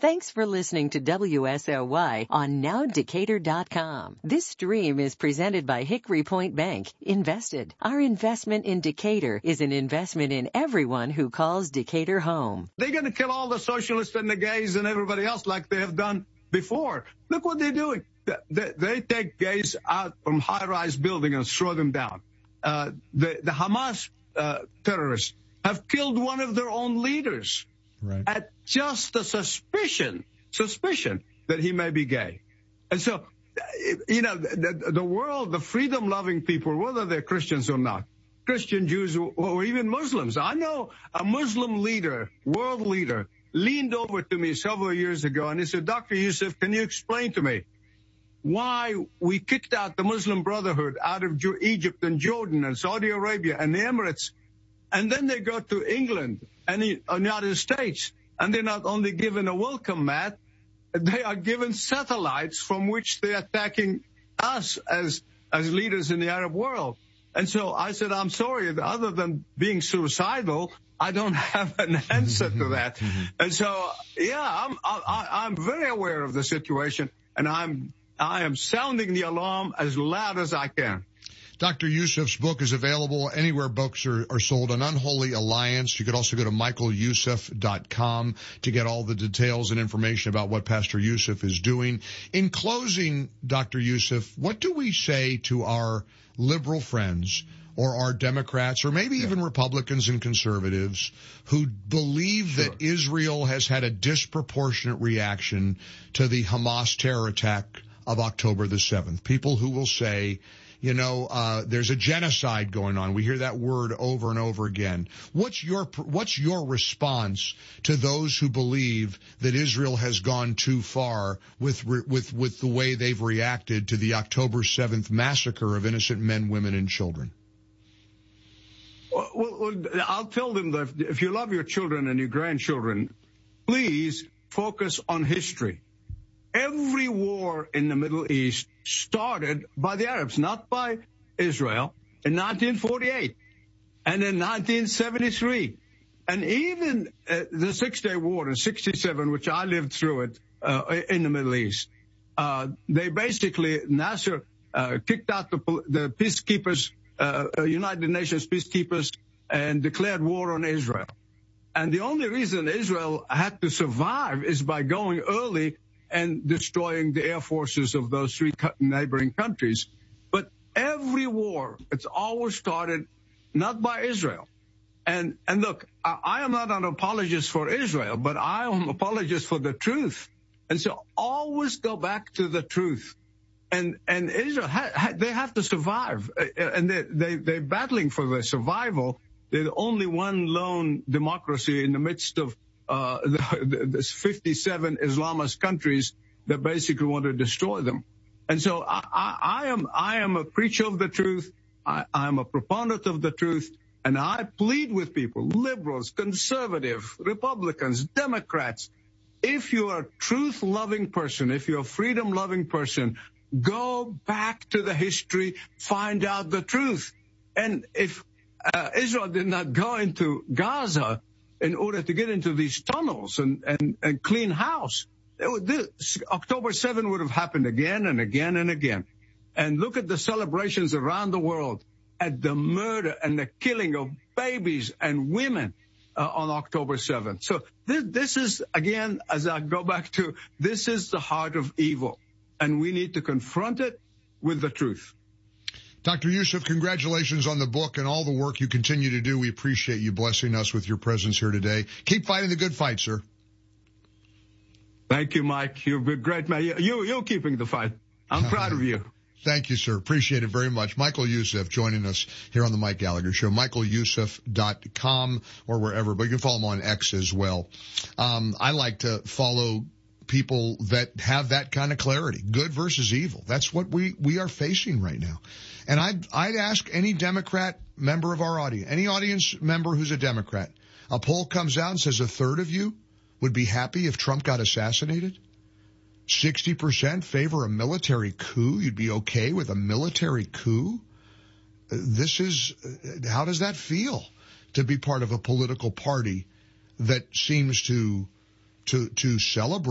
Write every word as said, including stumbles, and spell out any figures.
Thanks for listening to W S L Y on now decatur dot com. This stream is presented by Hickory Point Bank. Invested. Our investment in Decatur is an investment in everyone who calls Decatur home. They're going to kill all the socialists and the gays and everybody else like they have done before. Look what they're doing. They, they take gays out from high-rise buildings and throw them down. Uh, the, the Hamas uh, terrorists have killed one of their own leaders. Right. At just the suspicion, suspicion that he may be gay. And so, you know, the, the world, the freedom-loving people, whether they're Christians or not, Christian, Jews, or even Muslims. I know a Muslim leader, world leader, leaned over to me several years ago and he said, Doctor Youssef, can you explain to me why we kicked out the Muslim Brotherhood out of Egypt and Jordan and Saudi Arabia and the Emirates, and then they go to England and the United States, and they're not only given a welcome mat, they are given satellites from which they're attacking us as as leaders in the Arab world. And so I said, I'm sorry, other than being suicidal, I don't have an answer to that. And so, yeah, I'm I, I'm very aware of the situation, and I'm I am sounding the alarm as loud as I can. Doctor Youssef's book is available anywhere books are, are sold, An Unholy Alliance. You could also go to michael youssef dot com to get all the details and information about what Pastor Youssef is doing. In closing, Doctor Youssef, what do we say to our liberal friends or our Democrats or maybe yeah. even Republicans and conservatives who believe sure. that Israel has had a disproportionate reaction to the Hamas terror attack of October the seventh? People who will say, you know, uh, there's a genocide going on. We hear that word over and over again. What's your, what's your response to those who believe that Israel has gone too far with, with, with the way they've reacted to the October seventh massacre of innocent men, women, and children? Well, well, I'll tell them that if you love your children and your grandchildren, please focus on history. Every war in the Middle East started by the Arabs, not by Israel, in nineteen forty-eight and in nineteen seventy-three. And even uh, the Six-Day War in sixty-seven, which I lived through it uh, in the Middle East, uh, they basically, Nasser uh, kicked out the, the peacekeepers, uh, United Nations peacekeepers, and declared war on Israel. And the only reason Israel had to survive is by going early and destroying the air forces of those three neighboring countries. But every war, it's always started not by Israel. And and look, I, I am not an apologist for Israel, but I am an apologist for the truth. And so always go back to the truth. And and Israel, ha, ha, they have to survive. And they, they, they're battling for their survival. They're the only one lone democracy in the midst of Uh, the, the fifty-seven Islamist countries that basically want to destroy them. And so I, I, I am I am a preacher of the truth. I, I am a proponent of the truth. And I plead with people, liberals, conservative, Republicans, Democrats. If you're a truth-loving person, if you're a freedom-loving person, go back to the history, find out the truth. And if uh, Israel did not go into Gaza in order to get into these tunnels and, and, and clean house, it would, this, October seventh would have happened again and again and again. And look at the celebrations around the world at the murder and the killing of babies and women uh, on October seventh. So this, this is, again, as I go back to, this is the heart of evil. And we need to confront it with the truth. Doctor Youssef, congratulations on the book and all the work you continue to do. We appreciate you blessing us with your presence here today. Keep fighting the good fight, sir. Thank you, Mike. You've been great, man. You, you're keeping the fight. I'm proud of you. Thank you, sir. Appreciate it very much. Michael Youssef joining us here on the Mike Gallagher Show. michael youssef dot com or wherever, but you can follow him on X as well. Um, I like to follow people that have that kind of clarity, good versus evil. That's what we, we are facing right now. And I'd, I'd ask any Democrat member of our audience, any audience member who's a Democrat, a poll comes out and says a third of you would be happy if Trump got assassinated. sixty percent favor a military coup. You'd be okay with a military coup. This is, how does that feel to be part of a political party that seems to, to, to celebrate